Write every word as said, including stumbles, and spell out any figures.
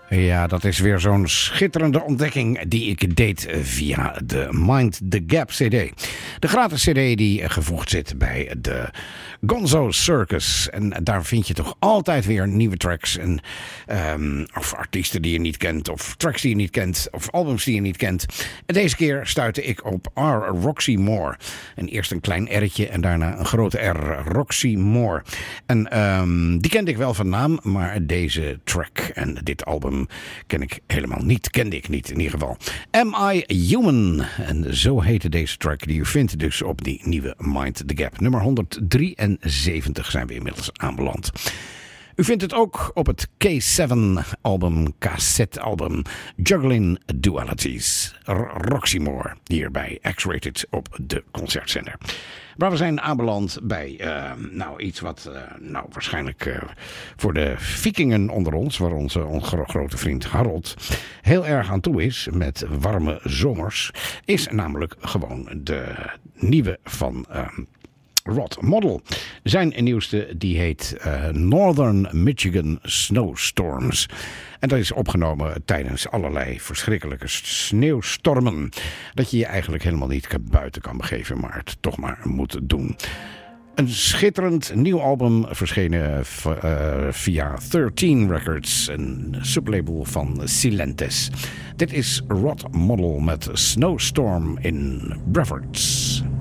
Ja, dat is weer zo'n schitterende ontdekking die ik deed via de Mind the Gap C D. De gratis C D die gevoegd zit bij de Gonzo Circus. En daar vind je toch altijd weer nieuwe tracks. En, um, of artiesten die je niet kent. Of tracks die je niet kent. Of albums die je niet kent. En deze keer stuitte ik op R. Roxy Moore. En eerst een klein R'tje en daarna een grote R. Roxy Moore. En um, die kende ik wel van naam. Maar deze track en dit album ken ik helemaal niet. Kende ik niet in ieder geval. Am I Human? En zo heette deze track die u vindt dus op die nieuwe Mind the Gap. Nummer honderddrieënzeventig zijn we inmiddels aanbeland. U vindt het ook op het K zeven album, cassette album Juggling Dualities. R- Roxy Moore hier bij X-Rated op de concertzender. Maar we zijn aanbeland bij uh, nou, iets wat uh, nou, waarschijnlijk uh, voor de vikingen onder ons, waar onze, onze grote vriend Harold heel erg aan toe is met warme zomers, is namelijk gewoon de nieuwe van Uh, Rod Model. Zijn nieuwste die heet uh, Northern Michigan Snowstorms. En dat is opgenomen tijdens allerlei verschrikkelijke sneeuwstormen. Dat je je eigenlijk helemaal niet buiten kan begeven, maar het toch maar moet doen. Een schitterend nieuw album verschenen uh, via dertien Records, een sublabel van Silentes. Dit is Rod Model met Snowstorm in Breffords.